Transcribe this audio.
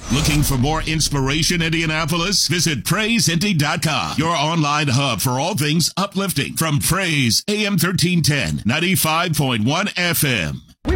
Looking for more inspiration, Indianapolis? Visit PraiseIndy.com, your online hub for all things uplifting from Praise AM 1310, 95.1 FM.